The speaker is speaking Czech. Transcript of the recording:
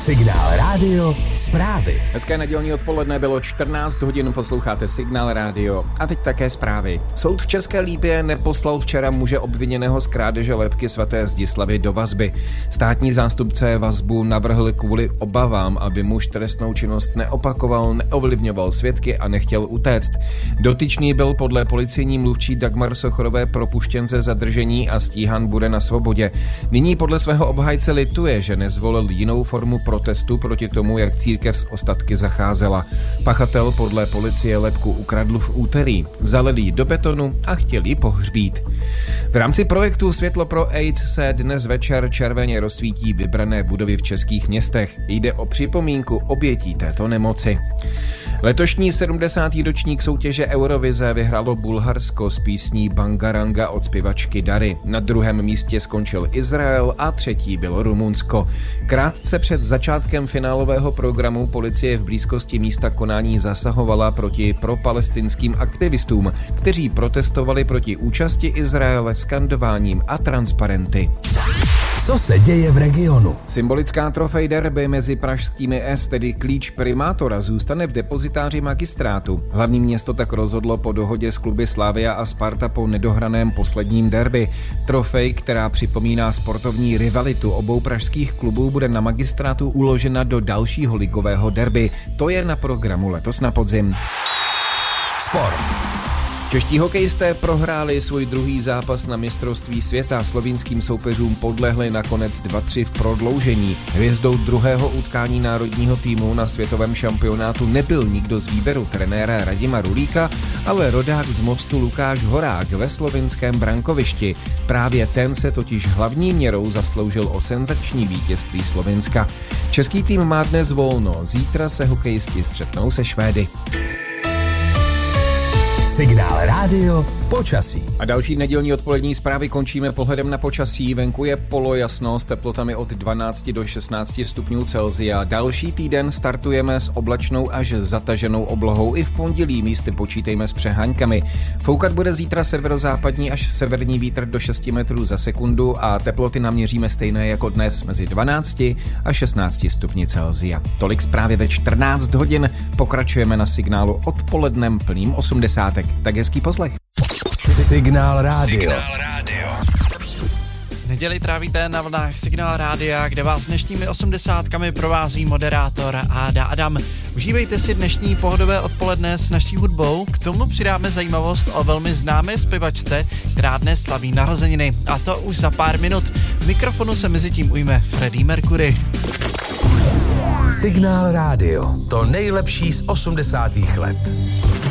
Signál Rádio zprávy. Hezké nedělní odpoledne, bylo 14 hodin, posloucháte Signál Rádio. A teď také zprávy. Soud v České Lípě neposlal včera muže obviněného z krádeže lebky svaté Zdislavy do vazby. Státní zástupce vazbu navrhl kvůli obavám, aby muž trestnou činnost neopakoval, neovlivňoval svědky a nechtěl utéct. Dotyčný byl podle policejní mluvčí Dagmar Sochorové propuštěn ze zadržení a stíhan bude na svobodě. Nyní podle svého obhájce lituje, že nezvolil jinou formu protestu proti tomu, jak církev s ostatky zacházela. Pachatel podle policie lebku ukradl v úterý, zalil ji do betonu a chtěl ji pohřbít. V rámci projektu Světlo pro AIDS se dnes večer červeně rozsvítí vybrané budovy v českých městech. Jde o připomínku obětí této nemoci. Letošní 70. ročník soutěže Eurovize vyhrálo Bulharsko s písní Bangaranga od zpěvačky Dary. Na druhém místě skončil Izrael a třetí bylo Rumunsko. Krátce před začátkem finálového programu policie v blízkosti místa konání zasahovala proti propalestinským aktivistům, kteří protestovali proti účasti Izraele skandováním a transparenty. Co se děje v regionu? Symbolická trofej derby mezi pražskými S, tedy klíč primátora, zůstane v depozitáři magistrátu. Hlavní město tak rozhodlo po dohodě s kluby Slavia a Sparta po nedohraném posledním derby. Trofej, která připomíná sportovní rivalitu obou pražských klubů, bude na magistrátu uložena do dalšího ligového derby. To je na programu letos na podzim. Sport. Čeští hokejisté prohráli svůj druhý zápas na mistrovství světa. Slovinským soupeřům podlehli nakonec 2-3 v prodloužení. Hvězdou druhého utkání národního týmu na světovém šampionátu nebyl nikdo z výběru trenéra Radima Rulíka, ale rodák z Mostu Lukáš Horák ve slovinském brankovišti. Právě ten se totiž hlavní měrou zasloužil o senzační vítězství Slovinska. Český tým má dnes volno, zítra se hokejisti střetnou se Švédy. Signál Rádio počasí. A další nedělní odpolední zprávy končíme pohledem na počasí. Venku je polojasno s teplotami od 12 do 16 stupňů Celsia. Další týden startujeme s oblačnou až zataženou oblohou. I v pondělí místy počítejme s přeháňkami. Foukat bude zítra severozápadní až severní vítr do 6 metrů za sekundu a teploty naměříme stejné jako dnes mezi 12 a 16 stupni Celsia. Tolik zprávy ve 14 hodin. Pokračujeme na signálu odpolednem plným 80. Tak hezký poslech. Signál Rádio. Neděli trávíte na vlnách Signál Rádia, kde vás dnešními 80kami provází moderátor Áda Adam. Užívejte si dnešní pohodové odpoledne s naší hudbou, k tomu přidáme zajímavost o velmi známé zpěvačce, která dnes slaví narozeniny, a to už za pár minut. V mikrofonu se mezi tím ujme Freddie Mercury. Signál Rádio, to nejlepší z 80. let.